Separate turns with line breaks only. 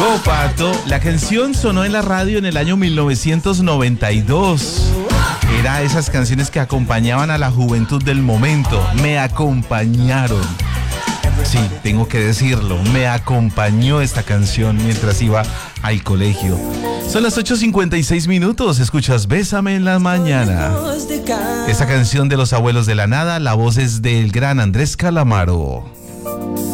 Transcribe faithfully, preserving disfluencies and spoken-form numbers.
No, Pato, la canción sonó en la radio en el año mil novecientos noventa y dos. Era esas canciones que acompañaban a la juventud del momento. Me acompañaron. Sí, tengo que decirlo, me acompañó esta canción mientras iba al colegio. Son las ocho cincuenta y seis minutos, escuchas Bésame en la mañana. Esta canción de los Abuelos de la Nada, la voz es del gran Andrés Calamaro.